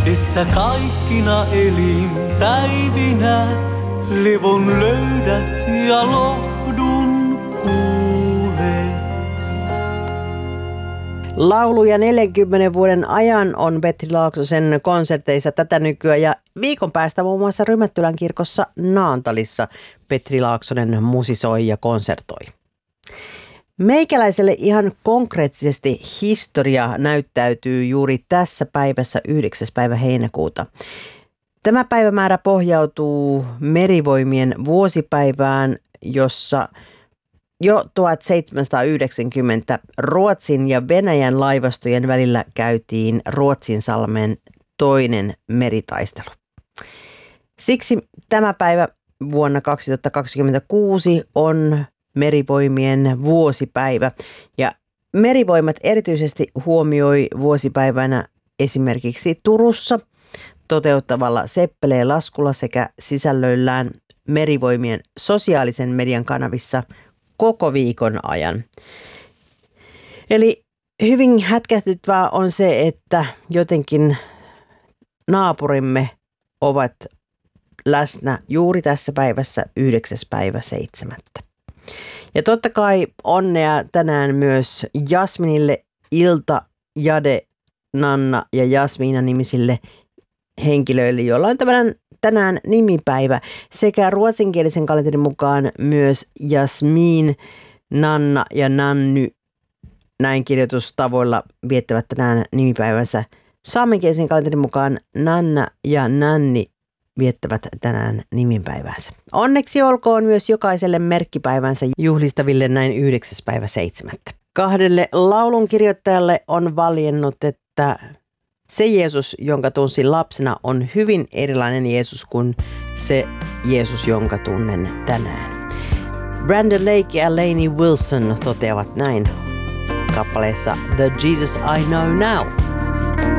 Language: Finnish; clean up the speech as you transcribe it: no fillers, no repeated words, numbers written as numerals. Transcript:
että kaikkina elinpäivinä levon löydät ja lohdun kuulet. Lauluja 40 vuoden ajan on Petri Laaksosen konserteissa tätä nykyään ja viikon päästä muun muassa Rymättylän kirkossa Naantalissa Petri Laaksonen musisoi ja konsertoi. Meikäläiselle ihan konkreettisesti historia näyttäytyy juuri tässä päivässä 9. päivä heinäkuuta. Tämä päivämäärä pohjautuu Merivoimien vuosipäivään, jossa jo 1790 Ruotsin ja Venäjän laivastojen välillä käytiin Ruotsinsalmen toinen meritaistelu. Siksi tämä päivä vuonna 2026 on Merivoimien vuosipäivä ja Merivoimat erityisesti huomioi vuosipäivänä esimerkiksi Turussa toteuttavalla Seppeleen-laskulla sekä sisällöillään Merivoimien sosiaalisen median kanavissa koko viikon ajan. Eli hyvin hätkähdyttävää on se, että jotenkin naapurimme ovat läsnä juuri tässä päivässä 9. päivä 7. Ja totta kai onnea tänään myös Jasminille, Ilta, Jade, Nanna ja Jasmiina nimisille henkilöille, joilla on tänään nimipäivä. Sekä ruotsinkielisen kalenterin mukaan myös Jasmin, Nanna ja Nanny näin kirjoitustavoilla viettävät tänään nimipäivänsä. Saamenkielisen kalenterin mukaan Nanna ja Nanni viettävät tänään nimipäivänsä. Onneksi olkoon myös jokaiselle merkkipäivänsä juhlistaville näin 9. päivä 7. Kahdelle laulun kirjoittajalle on valjennut, että se Jeesus, jonka tunsin lapsena, on hyvin erilainen Jeesus kuin se Jeesus, jonka tunnen tänään. Brandon Lake ja Lainey Wilson toteavat näin kappaleessa The Jesus I Know Now.